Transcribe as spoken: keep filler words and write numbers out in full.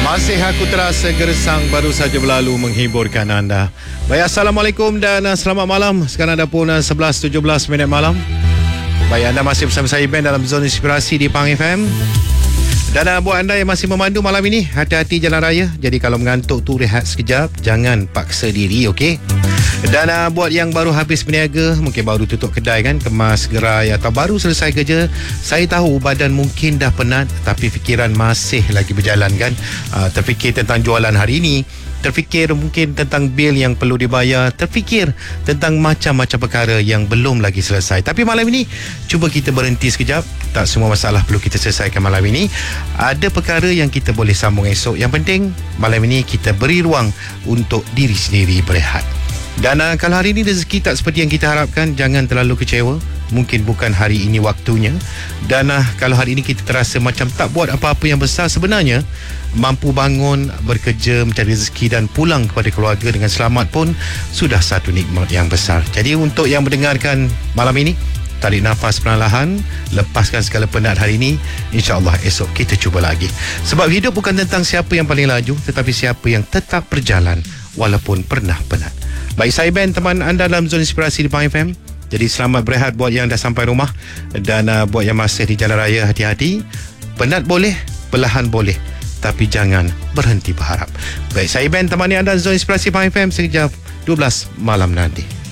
Masih aku terasa gersang baru saja berlalu menghiburkan anda. Baik, Assalamualaikum dan uh, selamat malam. Sekarang dah pun uh, sebelas tujuh belas minit malam. Baik, anda masih bersama saya Ben dalam Zon Inspirasi di Pang F M. Dan uh, buat anda yang masih memandu malam ini, hati-hati jalan raya. Jadi kalau mengantuk tu rehat sekejap, jangan paksa diri, okey? Dan uh, buat yang baru habis berniaga, mungkin baru tutup kedai kan, kemas gerai atau baru selesai kerja, saya tahu badan mungkin dah penat tapi fikiran masih lagi berjalan kan. Uh, terfikir tentang jualan hari ini, terfikir mungkin tentang bil yang perlu dibayar, terfikir tentang macam-macam perkara yang belum lagi selesai. Tapi malam ini, cuba kita berhenti sekejap. Tak semua masalah perlu kita selesaikan malam ini. Ada perkara yang kita boleh sambung esok. Yang penting, malam ini kita beri ruang untuk diri sendiri berehat. Dan uh, kalau hari ini rezeki tak seperti yang kita harapkan, jangan terlalu kecewa. Mungkin bukan hari ini waktunya. Dan uh, kalau hari ini kita terasa macam tak buat apa-apa yang besar, sebenarnya mampu bangun, bekerja, mencari rezeki dan pulang kepada keluarga dengan selamat pun sudah satu nikmat yang besar. Jadi untuk yang mendengarkan malam ini, tarik nafas perlahan, lepaskan segala penat hari ini. InsyaAllah esok kita cuba lagi. Sebab hidup bukan tentang siapa yang paling laju, tetapi siapa yang tetap berjalan walaupun pernah penat. Baik, saya Ben, teman anda dalam Zon Inspirasi di Pang F M. Jadi selamat berehat buat yang dah sampai rumah. Dan uh, buat yang masih di jalan raya, hati-hati. Penat boleh, perlahan boleh, tapi jangan berhenti berharap. Baik, saya Ben, temani anda Zon Inspirasi Pang F M sekejap dua belas malam nanti.